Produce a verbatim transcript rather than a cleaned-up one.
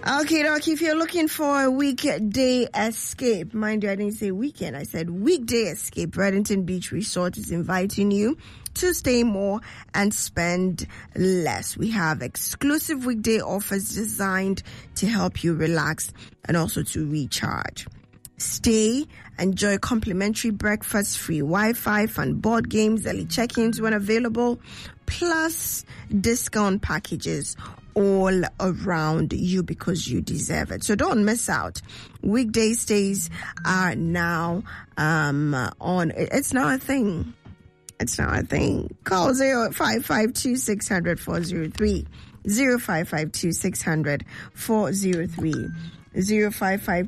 Okay, Doc, if you're looking for a weekday escape, mind you, I didn't say weekend, I said weekday escape, Reddington Beach Resort is inviting you to stay more and spend less. We have exclusive weekday offers designed to help you relax and also to recharge. Stay, enjoy complimentary breakfast, free Wi-Fi, fun board games, early check-ins when available, plus discount packages all around you because you deserve it. So don't miss out. Weekday stays are now um, on. It's now a thing. It's now a thing. Call zero five five two six zero zero four zero three. zero five five two six zero zero four zero three. zero five five